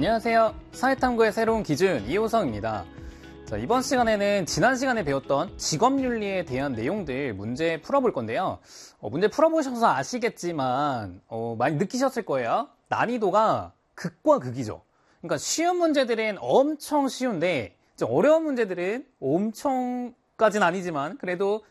안녕하세요. 사회탐구의 새로운 기준 이호성입니다. 자, 이번 시간에는 지난 시간에 배웠던 직업윤리에 대한 내용들 문제 풀어볼 건데요. 문제 풀어보셔서 아시겠지만 많이 느끼셨을 거예요. 난이도가 극과 극이죠. 그러니까 쉬운 문제들은 엄청 쉬운데 어려운 문제들은 엄청까지는 아니지만 그래도